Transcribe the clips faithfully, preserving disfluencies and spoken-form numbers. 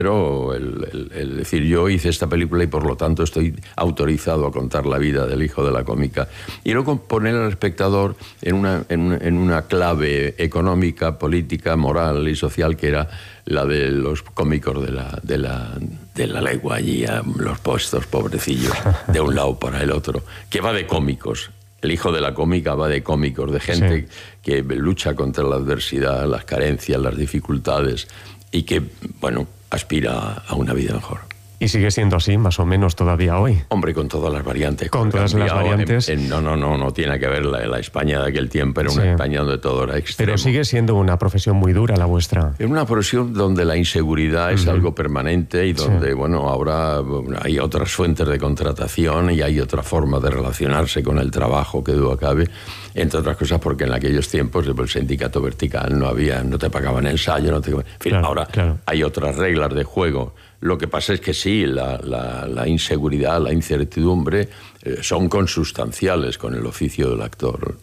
Pero el, el, el decir, yo hice esta película y por lo tanto estoy autorizado a contar la vida del hijo de la cómica. Y luego poner al espectador en una, en una, en una clave económica, política, moral y social que era la de los cómicos de la, de la, de la legua allí, a los puestos pobrecillos, de un lado para el otro, que va de cómicos. El hijo de la cómica va de cómicos, de gente sí. que lucha contra la adversidad, las carencias, las dificultades y que, bueno, aspira a una vida mejor. ¿Y sigue siendo así, más o menos, todavía hoy? Hombre, con todas las variantes. Con todas las variantes. En, en, no, no, no, no tiene que ver la, la España de aquel tiempo, era una sí. España donde todo era extremo. Pero sigue siendo una profesión muy dura la vuestra. Es una profesión donde la inseguridad uh-huh. es algo permanente y donde, sí. bueno, ahora hay otras fuentes de contratación y hay otra forma de relacionarse con el trabajo que duda cabe, entre otras cosas porque en aquellos tiempos el sindicato vertical no había, no te pagaban ensayo, no te... En fin, claro, ahora claro. hay otras reglas de juego. Lo que pasa es que sí, la, la, la inseguridad, la incertidumbre eh, son consustanciales con el oficio del actor.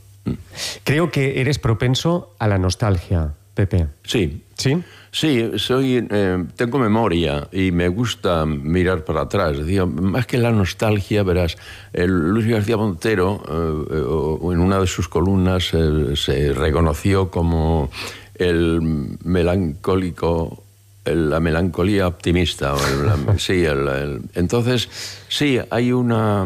Creo que eres propenso a la nostalgia, Pepe. Sí. ¿Sí? Sí, soy, eh, tengo memoria y me gusta mirar para atrás. Digo, más que la nostalgia, verás, el Luis García Montero, eh, en una de sus columnas, eh, se reconoció como el melancólico... la melancolía optimista. El, sí, el, el, entonces, sí, hay una,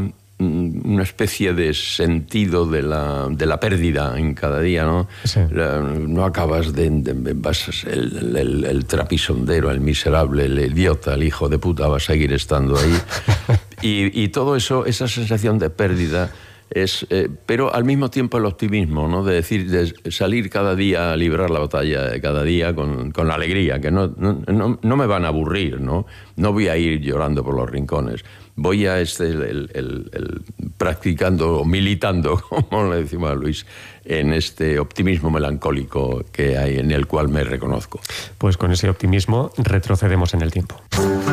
una especie de sentido de la, de la pérdida en cada día, ¿no? Sí. La, no acabas de... de vas, el, el, el trapisondero, el miserable, el idiota, el hijo de puta va a seguir estando ahí. y, y todo eso, esa sensación de pérdida... Es, eh, pero al mismo tiempo el optimismo, ¿no? De decir, de salir cada día a librar la batalla, cada día con, con la alegría, que no, no, no me van a aburrir, ¿no? No voy a ir llorando por los rincones. Voy a este, el, el, el, el, practicando o militando, como le decimos a Luis, en este optimismo melancólico que hay, en el cual me reconozco. Pues con ese optimismo retrocedemos en el tiempo.